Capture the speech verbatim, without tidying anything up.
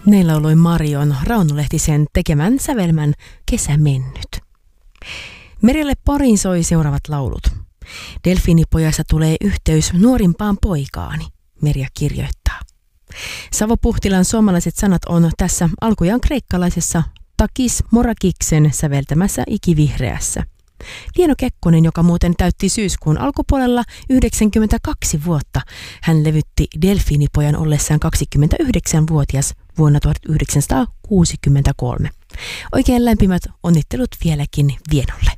Näin lauloi Marion Rauno Lehtisen tekemän sävelmän Kesä mennyt. Merjalle Poriin soi seuraavat laulut. Delfiinipojasta tulee yhteys nuorimpaan poikaani, Merja kirjoittaa. Savo Puhtilan suomalaiset sanat on tässä alkujaan kreikkalaisessa Takis Morakiksen säveltämässä Ikivihreässä. Tieno Kekkonen, joka muuten täytti syyskuun alkupuolella yhdeksänkymmentäkaksi vuotta, hän levytti Delfiinipojan ollessaan kaksikymmentäyhdeksänvuotias vuonna tuhatyhdeksänsataakuusikymmentäkolme. Oikein lämpimät onnittelut vieläkin Vienolle.